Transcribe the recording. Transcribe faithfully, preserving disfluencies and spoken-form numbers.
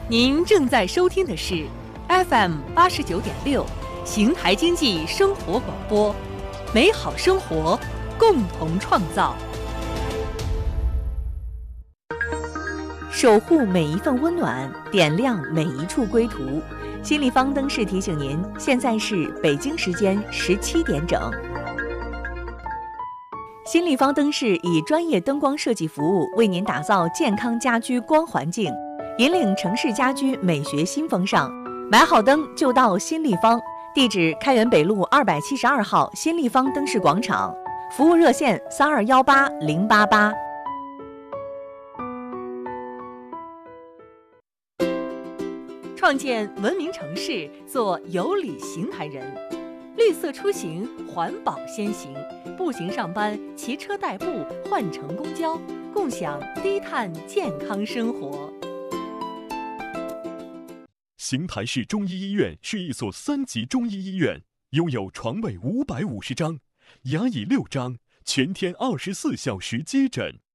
您正在收听的是 F M 八十九点六邢台经济生活广播，美好生活，共同创造。守护每一份温暖，点亮每一处归途。新立方灯饰提醒您，现在是北京时间十七点整。新立方灯饰以专业灯光设计服务，为您打造健康家居光环境，引领城市家居美学新风尚。买好灯就到新立方，地址开元北路二百七十二号新立方灯饰广场，服务热线三二幺八零八八。创建文明城市，做有礼邢台人。绿色出行，环保先行，步行上班，骑车代步，换乘公交，共享低碳健康生活。 邢台市中医医院是一所三级中医医院，拥有床位五百五十张，牙椅六张，全天二十四小时接诊。